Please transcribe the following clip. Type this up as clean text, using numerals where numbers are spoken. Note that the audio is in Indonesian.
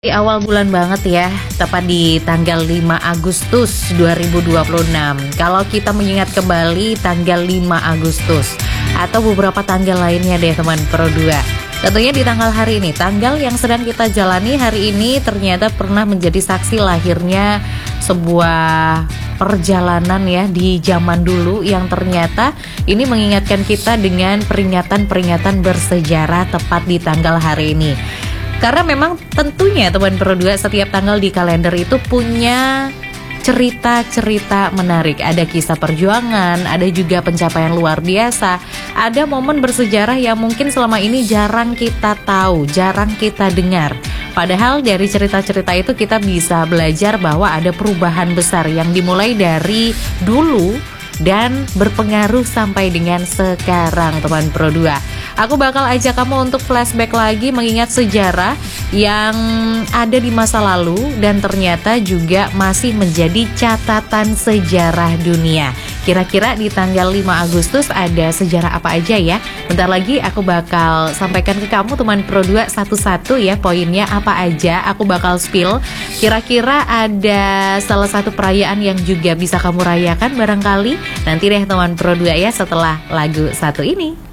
Di awal bulan banget ya, tepat di tanggal 5 Agustus 2026. Kalau kita mengingat kembali tanggal 5 Agustus atau beberapa tanggal lainnya deh teman Pro 2. Tentunya di tanggal hari ini, tanggal yang sedang kita jalani hari ini ternyata pernah menjadi saksi lahirnya sebuah perjalanan ya di zaman dulu yang ternyata ini mengingatkan kita dengan peringatan-peringatan bersejarah tepat di tanggal hari ini. Karena memang tentunya teman Pro 2 setiap tanggal di kalender itu punya cerita-cerita menarik. Ada kisah perjuangan, ada juga pencapaian luar biasa, ada momen bersejarah yang mungkin selama ini jarang kita tahu, jarang kita dengar. Padahal dari cerita-cerita itu kita bisa belajar bahwa ada perubahan besar yang dimulai dari dulu dan berpengaruh sampai dengan sekarang teman Pro 2. Aku bakal ajak kamu untuk flashback lagi mengingat sejarah yang ada di masa lalu dan ternyata juga masih menjadi catatan sejarah dunia. Kira-kira di tanggal 5 Agustus ada sejarah apa aja ya? Bentar lagi aku bakal sampaikan ke kamu teman Pro 2 satu-satu ya, poinnya apa aja aku bakal spill. Kira-kira ada salah satu perayaan yang juga bisa kamu rayakan barangkali. Nanti deh teman Pro 2 ya setelah lagu satu ini.